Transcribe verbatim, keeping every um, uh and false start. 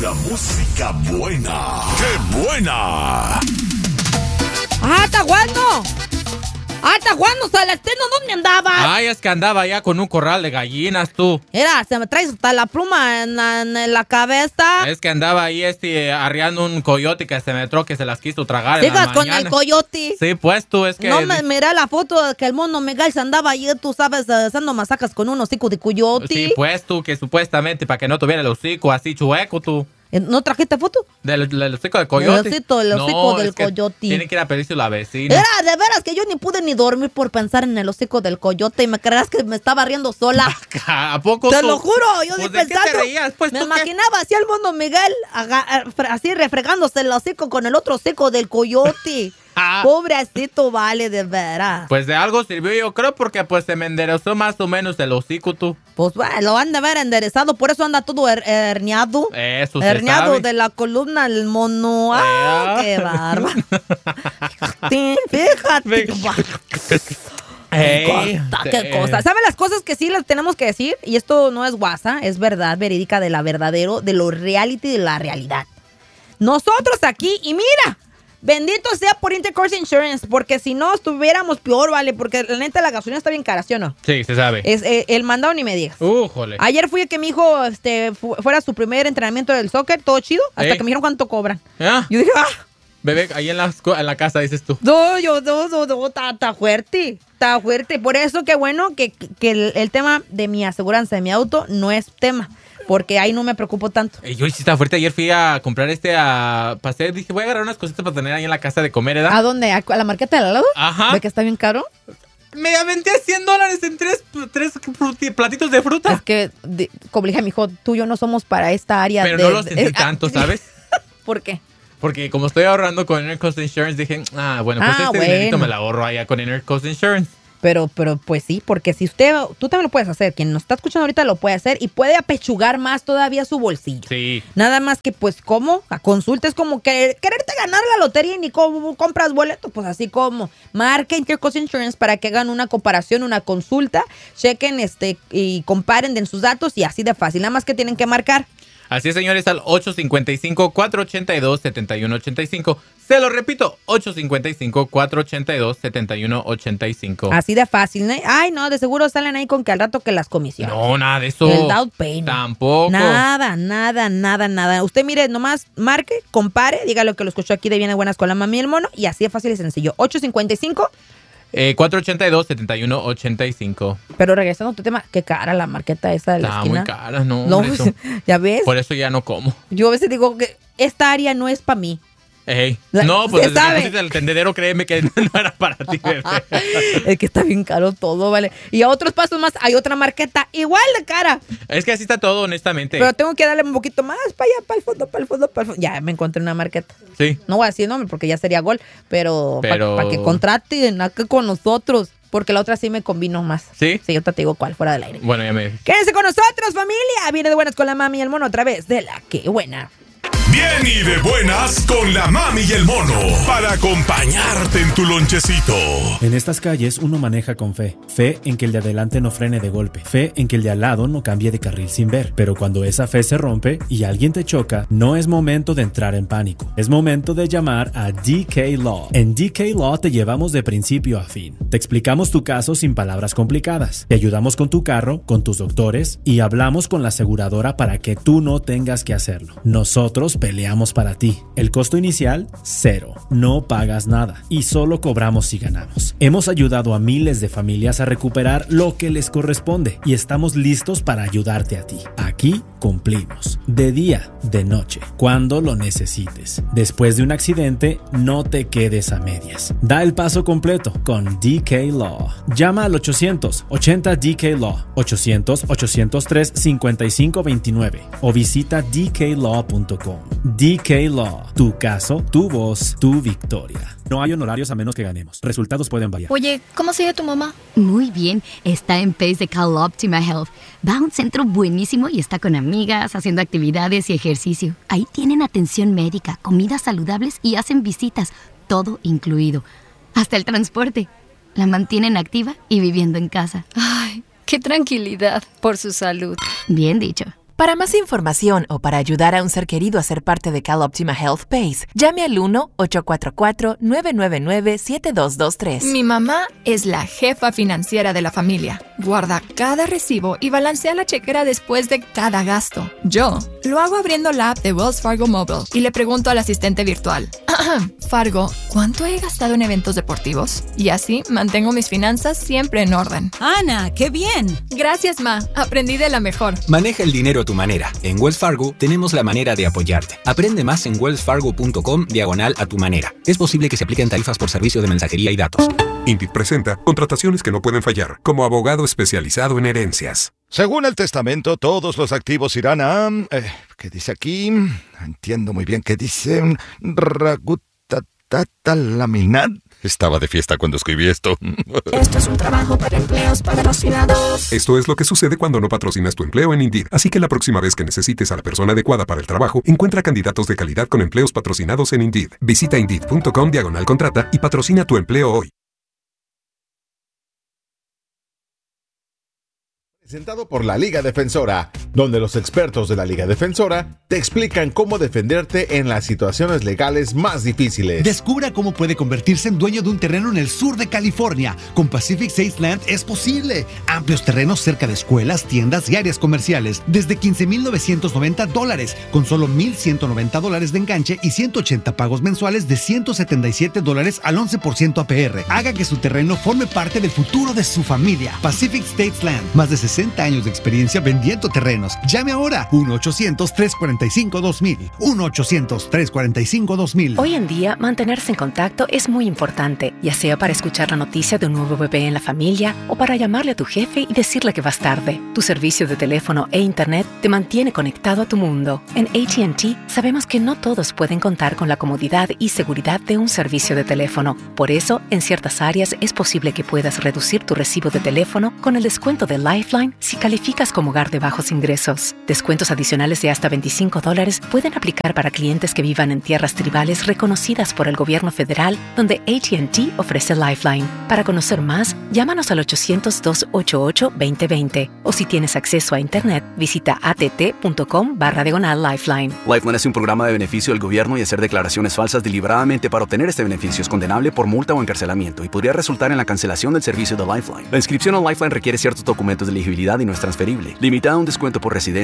Pura música buena. ¡Qué buena! ¡Ah, está bueno! ¡Ah, está bueno, Celestino! ¿Dónde andabas? Ay, es que andaba ya con un corral de gallinas, tú. Mira, se me traes hasta la pluma en la, en la cabeza. Es que andaba ahí este arriando un coyote que se me entró, que se las quiso tragar en la Sigas con mañana. el coyote. Sí, pues tú, es que... No me miré la foto de que el mono Miguel se andaba ahí, tú sabes, haciendo masacas con un hocico de coyote. Sí, pues tú, que supuestamente para que no tuviera el hocico así chueco, tú. ¿No trajiste foto? Del, del hocico del coyote. El hocico, el hocico no, del es que coyote. Tiene que ir a pedirse la vecina. Era de veras que yo ni pude ni dormir por pensar en el hocico del coyote y me creerás que me estaba riendo sola. ¿A poco Te tú? lo juro, yo Pues, ni ¿de qué pensando. te reías? Pues, me ¿tú qué? imaginaba así al mono Miguel aga- así refregándose el hocico con el otro hocico del coyote. Ah. Pobrecito, vale, de veras. Pues de algo sirvió, yo creo, porque pues se me enderezó más o menos el hocico, tú. Pues bueno, lo han de haber enderezado, por eso anda todo her- herniado. Eso se Herniado sabe. de la columna, el mono. ¡Ah, Eh. qué bárbaro! Sí, fíjate. Ey, Qué cosa, qué sí. cosa. ¿Saben las cosas que sí les tenemos que decir? Y esto no es guasa, es verdad verídica de la verdadero, de lo reality, de la realidad. Nosotros aquí, y mira, bendito sea por Intercourse Insurance, porque si no estuviéramos peor, ¿vale? Porque la neta la gasolina está bien cara, ¿sí o no? Sí, se sabe. Es eh, el mandado ni me digas. Újole. Ayer fui a que mi hijo este, fu- fuera su primer entrenamiento del soccer, todo chido, hasta Ey. que me dijeron cuánto cobran. Ah, Yo dije, ah, bebé, ahí en la, escu- en la casa dices tú. no, yo, no, no, no, está, está fuerte, está fuerte. Por eso, qué bueno que, que el, el tema de mi aseguranza de mi auto no es tema, porque ahí no me preocupo tanto. Eh, yo sí estaba fuerte. Ayer fui a comprar este a pasé. Dije, voy a agarrar unas cositas para tener ahí en la casa de comer, ¿verdad? ¿A dónde? ¿A, a la marqueta de al lado? Ajá. ¿Ve que está bien caro? Me aventé cien dólares en tres, tres fruti- platitos de fruta. Es que, de- como le dije a mi hijo, tú y yo no somos para esta área Pero de... no lo sentí de- tanto, ¿sabes? ¿Por qué? Porque como estoy ahorrando con Inner Coast Insurance, dije, ah, bueno, pues Ah, este bueno. dinerito me lo ahorro allá con Inner Coast Insurance. Pero, pero, pues sí, porque si usted, tú también lo puedes hacer, quien nos está escuchando ahorita lo puede hacer y puede apechugar más todavía su bolsillo. Sí. Nada más que, pues, ¿cómo? A consulta es como que quererte ganar la lotería y ni cómo compras boleto, pues así como. Marca Intercoast Insurance para que hagan una comparación, una consulta, chequen este y comparen de sus datos y así de fácil. Nada más que tienen que marcar. Así es, señores, al ocho cinco cinco, cuatro ocho dos, siete uno ocho cinco. Se lo repito, ocho cinco cinco, cuatro ocho dos, siete uno ocho cinco. Así de fácil, ¿no? Ay, no, de seguro salen ahí con que al rato que las comisiones. No, nada de eso. El down payment. Tampoco. Nada, nada, nada, nada. Usted mire, nomás marque, compare, diga lo que lo escuchó aquí de Bien de Buenas con la mami y el mono y así de fácil y sencillo. ocho cinco cinco. Eh, cuatro ocho dos, siete uno ocho cinco. Pero regresando a tu tema, qué cara la marqueta esa de la Está esquina. muy cara, no. No, por eso, ya ves. por eso ya no como. Yo a veces digo que esta área no es para mí. Ey. La- No, pues se desde que sabe. pusiste el tendedero, créeme que no era para ti, bebé. Es que está bien caro todo, ¿vale? Y a otros pasos más hay otra marqueta igual de cara. Es que así está todo, honestamente. Pero tengo que darle un poquito más para allá, para el fondo, para el fondo, para el fondo. Ya me encontré una marqueta. Sí. No voy a decir el nombre porque ya sería gol, pero, Pero- para que contraten acá con nosotros. Porque la otra sí me combino más. ¿Sí? Sí, yo te digo cuál, fuera del aire. Bueno, ya me... Quédense con nosotros, familia. Viene de buenas con la mami y el mono otra vez de la que buena. Bien y de buenas con la mami y el mono. Para acompañarte en tu lonchecito. En estas calles uno maneja con fe. Fe en que el de adelante no frene de golpe. Fe en que el de al lado no cambie de carril sin ver. Pero cuando esa fe se rompe y alguien te choca, no es momento de entrar en pánico. Es momento de llamar a D K Law. En D K Law te llevamos de principio a fin. Te explicamos tu caso sin palabras complicadas. Te ayudamos con tu carro, con tus doctores y hablamos con la aseguradora para que tú no tengas que hacerlo. Nosotros peleamos para ti. El costo inicial, cero. No pagas nada y solo cobramos si ganamos. Hemos ayudado a miles de familias a recuperar lo que les corresponde y estamos listos para ayudarte a ti. Aquí cumplimos. De día, de noche, cuando lo necesites. Después de un accidente, no te quedes a medias. Da el paso completo con D K Law. Llama al ochocientos ochenta D K Law, ochocientos, ochocientos tres, cincuenta y cinco veintinueve o visita d k law punto com. D K Law. Tu caso, tu voz, tu victoria. No hay honorarios a menos que ganemos. Resultados pueden variar. Oye, ¿cómo sigue tu mamá? Muy bien, está en Pace de Cal Optima Health. Va a un centro buenísimo y está con amigas, haciendo actividades y ejercicio. Ahí tienen atención médica, comidas saludables y hacen visitas, todo incluido. Hasta el transporte. La mantienen activa y viviendo en casa. Ay, qué tranquilidad por su salud. Bien dicho. Para más información o para ayudar a un ser querido a ser parte de CalOptima Health Pace, llame al uno ocho cuatro cuatro, nueve nueve nueve, siete dos dos tres. Mi mamá es la jefa financiera de la familia. Guarda cada recibo y balancea la chequera después de cada gasto. Yo lo hago abriendo la app de Wells Fargo Mobile y le pregunto al asistente virtual, Fargo, ¿cuánto he gastado en eventos deportivos? Y así mantengo mis finanzas siempre en orden. Ana, ¡qué bien! Gracias, Ma. Aprendí de la mejor. Maneja el dinero a tu manera. En Wells Fargo tenemos la manera de apoyarte. Aprende más en wellsfargo.com diagonal a tu manera. Es posible que se apliquen tarifas por servicio de mensajería y datos. Indeed presenta contrataciones que no pueden fallar, como abogado especializado en herencias. Según el testamento, todos los activos irán a... Eh, ¿Qué dice aquí? Entiendo muy bien qué dice. Ragutatata-laminat. Estaba de fiesta cuando escribí esto. Esto es un trabajo para empleos patrocinados. Esto es lo que sucede cuando no patrocinas tu empleo en Indeed. Así que la próxima vez que necesites a la persona adecuada para el trabajo, encuentra candidatos de calidad con empleos patrocinados en Indeed. Visita Indeed.com diagonal contrata y patrocina tu empleo hoy. Presentado por la Liga Defensora, donde los expertos de la Liga Defensora te explican cómo defenderte en las situaciones legales más difíciles. Descubra cómo puede convertirse en dueño de un terreno en el sur de California. Con Pacific States Land es posible. Amplios terrenos cerca de escuelas, tiendas y áreas comerciales. Desde quince mil novecientos noventa dólares, con solo mil ciento noventa dólares de enganche y ciento ochenta pagos mensuales de ciento setenta y siete dólares al once por ciento A P R. Haga que su terreno forme parte del futuro de su familia. Pacific States Land. Más de sesenta años de experiencia vendiendo terrenos. Llame ahora. uno ochocientos, tres cuarenta y cinco, dos mil. uno ochocientos, tres cuarenta y cinco, dos mil. Hoy en día, mantenerse en contacto es muy importante, ya sea para escuchar la noticia de un nuevo bebé en la familia o para llamarle a tu jefe y decirle que vas tarde. Tu servicio de teléfono e internet te mantiene conectado a tu mundo. En A T and T sabemos que no todos pueden contar con la comodidad y seguridad de un servicio de teléfono. Por eso, en ciertas áreas es posible que puedas reducir tu recibo de teléfono con el descuento de Lifeline si calificas como hogar de bajos ingresos. Descuentos adicionales de hasta veinticinco dólares pueden aplicar para clientes que vivan en tierras tribales reconocidas por el gobierno federal, donde A T and T ofrece Lifeline. Para conocer más, llámanos al ochocientos, dos ochenta y ocho, veinte veinte. O si tienes acceso a internet, visita att.com barra diagonal Lifeline. Lifeline es un programa de beneficio del gobierno y hacer declaraciones falsas deliberadamente para obtener este beneficio es condenable por multa o encarcelamiento y podría resultar en la cancelación del servicio de Lifeline. La inscripción a Lifeline requiere ciertos documentos de elegibilidad y no es transferible. Limitada a un descuento por residencia.